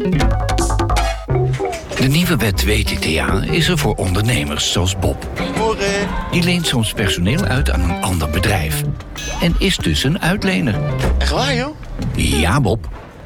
De nieuwe wet WTTA is er voor ondernemers zoals Bob. Morgen. Die leent soms personeel uit aan een ander bedrijf. En is dus een uitlener. Echt waar, joh? Ja, Bob.